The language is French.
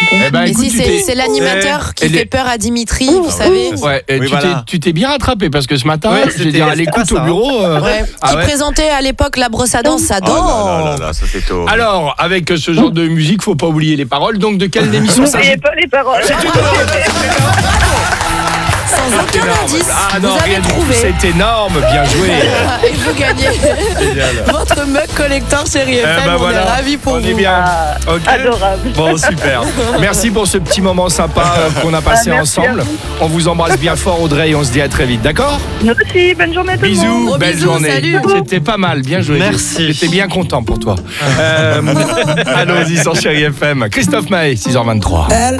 Eh ben, Et écoute, si c'est l'animateur qui fait peur à Dimitri, vous savez. Ouais, Oui, voilà. tu t'es bien rattrapé parce que ce matin, Ouais, je veux dire, à l'écoute c'était pas au ça, bureau. Qui présentait à l'époque la brosse à dents, ça Oh là danse. là, ça c'est tôt. Alors, avec ce genre de musique, faut pas oublier les paroles. Donc, de quelle émission ça N'oubliez pas les paroles. Sans aucun indice, Ah non, vous rien avez du tout. trouvé. C'est énorme, bien joué. Et vous gagnez votre mug collector chérie FM. ben On voilà. est ravis pour On vous. est bien. Ok. Adorable. Bon, super. Merci pour ce petit moment sympa qu'on a passé merci ensemble. à vous. On vous embrasse bien fort, Audrey, et on se dit à très vite, d'accord? Nous aussi, bonne journée à tout le monde. Bisous, Gros belle bisous, journée. salut. C'était pas mal, bien joué. Merci. J'étais bien content pour toi. Allons-y sur Chérie FM. Christophe Maé, 6h23.